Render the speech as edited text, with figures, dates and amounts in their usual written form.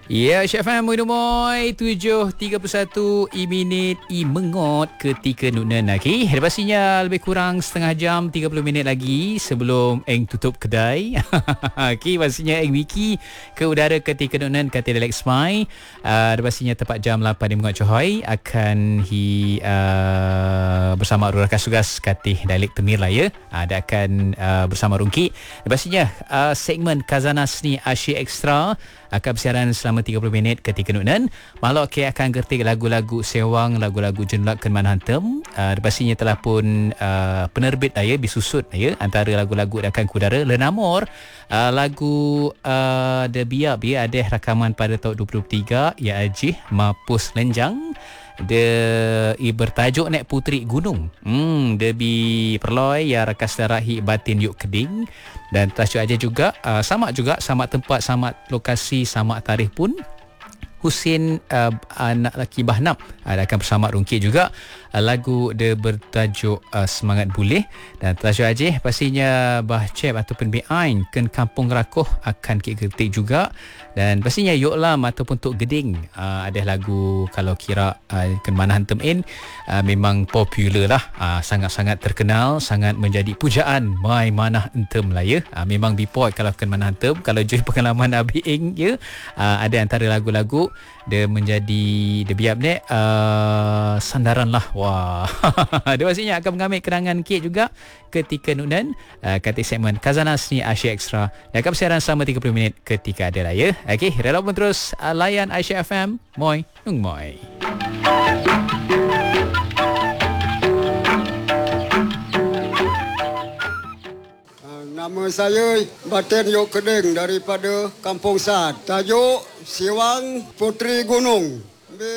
Ya, Syed FM Moy 7.31 minit mengot ketika Nunan lagi. Pastinya lebih kurang setengah jam 30 minit lagi sebelum Eng tutup kedai. Okey, pastinya Eng Wiki ke udara ketika Nunan kata Alex Mai. Pastinya tepat jam 8 di Mengot Johoi akan bersama Arura Kasugas katih Dialek Temir lah ya. Ada akan bersama Rungki. Pastinya segmen Khazanah Seni Asia Extra akan bersiaran selama 30 minit ketika Nunan. Makhluk okay, akan gertik lagu-lagu sewang, lagu-lagu jenlak Kenman Hantem. Pastinya telah pun penerbit lah ya, disusut lah ya, antara lagu-lagu akan kudara Lenamor, lagu The Biab ya, ada rakaman pada tahun 2023 ya Ajih Mapus Lenjang. Dia bertajuk Nek Puteri Gunung. Dia perloi ya rakas darahi batin yuk keding. Dan tajuk aja juga sama tempat, sama lokasi, sama tarikh pun Husin anak lelaki Bahnab akan bersama Rungki juga. Lagu dia bertajuk Semangat Boleh. Dan tajuk Aceh pastinya Bahcep ataupun Beain Ken Kampung Rakoh akan ketik juga. Dan pastinya Yoklam ataupun Tok Geding ada lagu kalau kira Ken Mana Hantem In memang popular lah, sangat-sangat terkenal, sangat menjadi pujaan Mai Manah Entem lah ya. Memang bipoi kalau Ken Mana Hantem. Kalau join pengalaman Abi Ing ya, ada antara lagu-lagu dia menjadi dia biap ni sandaran lah. Wah. Dia pastinya akan mengambil kenangan kek juga ketika Nunan kata segmen Khazanah Seni Asia Extra yang akan bersiaran selama 30 minit ketika ada lah ya. Okey, rela pun terus layan Aisyah FM. Moi, nung moi. Nama saya Batin Yok Keding daripada Kampung Sad. Tajuk Siwang Puteri Gunung.